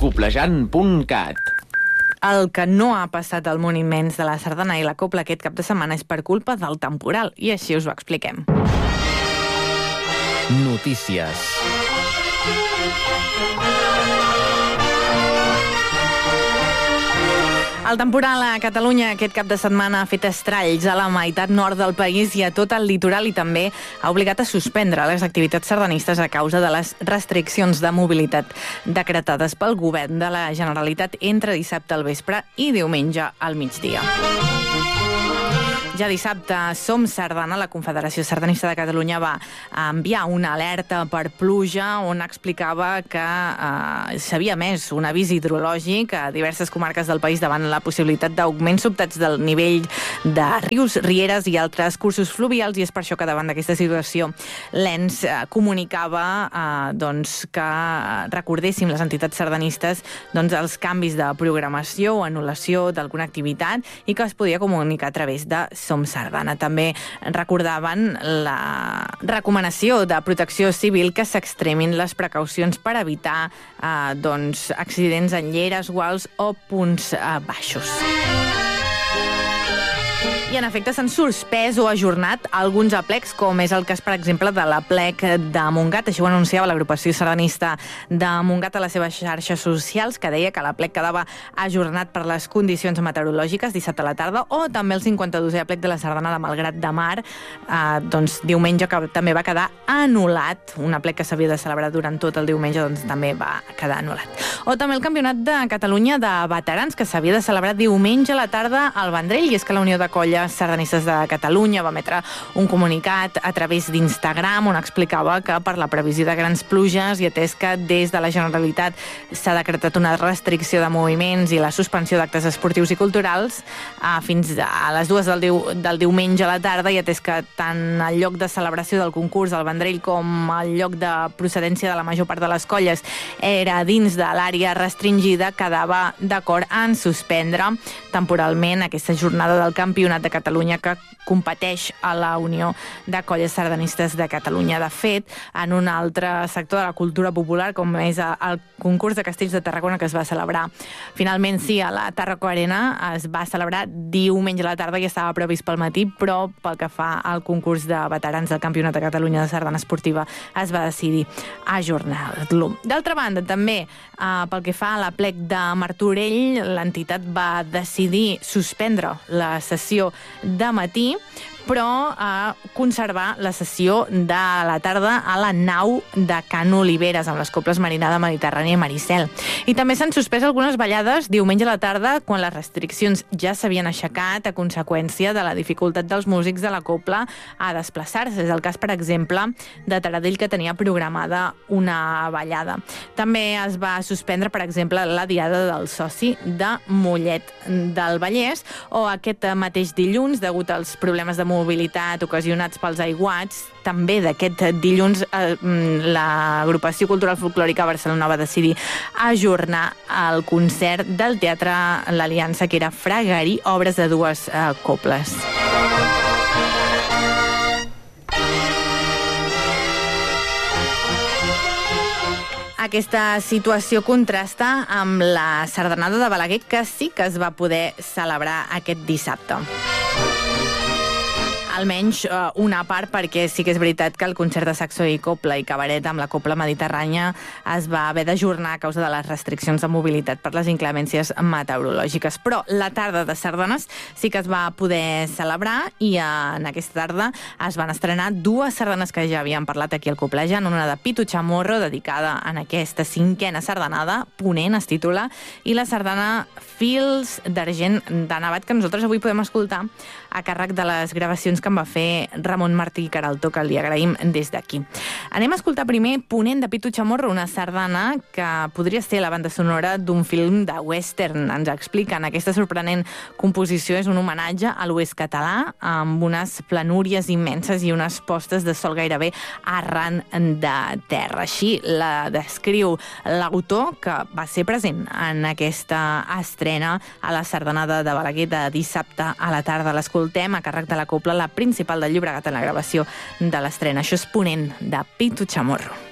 coplejant.cat. El que no ha passat al món immens de la sardana i la copla aquest cap de setmana és per culpa del temporal, i així us ho expliquem. Notícies. El temporal a Catalunya aquest cap de setmana ha fet estralls a la meitat nord del país i a tot el litoral, i també ha obligat a suspendre les activitats sardanistes a causa de les restriccions de mobilitat decretades pel govern de la Generalitat entre dissabte al vespre i diumenge al migdia. Ja dissabte, Som Sardana, la Confederació Sardanista de Catalunya, va enviar una alerta per pluja on explicava que s'havia emès un avís hidrològic a diverses comarques del país davant la possibilitat d'augments sobtats del nivell de rius, rieres i altres cursos fluvials, i és per això que davant d'aquesta situació l'ENS comunicava que recordéssim les entitats sardanistes els canvis de programació o anul·lació d'alguna activitat i que es podia comunicar a través de Som Sardana. També recordaven la recomanació de Protecció Civil que s'extremin les precaucions per evitar accidents en lleres, guals o punts baixos. I, en efecte, s'han suspès o ajornat alguns aplecs, com és el cas, per exemple, de l'aplec de Montgat. Això ho anunciava l'agrupació sardanista de Montgat a les seves xarxes socials, que deia que l'aplec quedava ajornat per les condicions meteorològiques dissabte a la tarda, o també el 52è aplec de la sardana de Malgrat de Mar, diumenge, que també va quedar anul·lat. Un aplec que s'havia de celebrar durant tot el diumenge, també va quedar anul·lat. O també el Campionat de Catalunya de Veterans, que s'havia de celebrar diumenge a la tarda al Vendrell, i és que la Unió de Colles Sardanistes de Catalunya va emetre un comunicat a través d'Instagram on explicava que per la previsió de grans pluges i atès que des de la Generalitat s'ha decretat una restricció de moviments i la suspensió d'actes esportius i culturals fins a les 2 del diumenge a la tarda, i atès que tant el lloc de celebració del concurs del Vendrell com el lloc de procedència de la major part de les colles era dins de l'àrea restringida, quedava d'acord en suspendre temporalment aquesta jornada del Campionat de Catalunya que competeix a la Unió de Colles Sardanistes de Catalunya. De fet, en un altre sector de la cultura popular, com és el concurs de castells de Tarragona, que es va celebrar finalment a la Tarraco Arena, es va celebrar diumenge a la tarda i estava previst pel matí, però pel que fa al concurs de veterans del Campionat de Catalunya de Sardana Esportiva es va decidir ajornar-lo. D'altra banda, també pel que fa a l'aplec de Martorell, l'entitat va decidir suspendre la sessió de matí, però conservar la sessió de la tarda a la nau de Can Oliveres, amb les coples Marinada, Mediterrània i Maricel. I també s'han suspès algunes ballades diumenge a la tarda, quan les restriccions ja s'havien aixecat a conseqüència de la dificultat dels músics de la copla a desplaçar-se. És el cas, per exemple, de Taradell, que tenia programada una ballada. També es va suspendre, per exemple, la diada del soci de Mollet del Vallès, o aquest mateix dilluns, degut als problemes de mobilitat ocasionats pels aiguats, també d'aquest dilluns l'agrupació cultural folclòrica Barcelona va decidir ajornar el concert del Teatre L'Aliança, que era Fragarí, obres de dues coples. Aquesta situació contrasta amb la sardanada de Balaguer, que sí que es va poder celebrar aquest dissabte. Almenys una part, perquè sí que és veritat que el concert de saxo i copla i cabaret amb la copla mediterrània es va haver d'ajornar a causa de les restriccions de mobilitat per les inclemències meteorològiques. Però la tarda de sardanes sí que es va poder celebrar, i en aquesta tarda es van estrenar dues sardanes que ja havíem parlat aquí al Coplejant, una de Pitu Chamorro, dedicada en aquesta 5a sardanada, Ponent es titula, i la sardana Fils d'Argent de Navat, que nosaltres avui podem escoltar a càrrec de les gravacions que en va fer Ramon Martí Caraltó, que li agraïm des d'aquí. Anem a escoltar primer Ponent de Pitu Chamorro, una sardana que podria ser la banda sonora d'un film de western. Ens expliquen, aquesta sorprenent composició és un homenatge a l'oest català, amb unes planúries immenses i unes postes de sol gairebé arran de terra. Així la descriu l'autor, que va ser present en aquesta estrena a la sardanada de Balaguer de dissabte a la tarda. L'escoltem a càrrec de la copla La Principal del Llobregat en la gravació de l'estrena. Això és Ponent de Pitu Chamorro.